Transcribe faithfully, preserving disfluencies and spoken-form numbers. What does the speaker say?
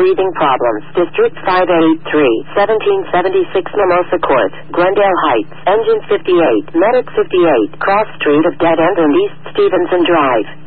breathing problems. District five eighty-three, seventeen seventy-six Mimosa Court, Glendale Heights, Engine fifty-eight, Medic fifty-eight, Cross Street of Dead End and East Stevenson Drive.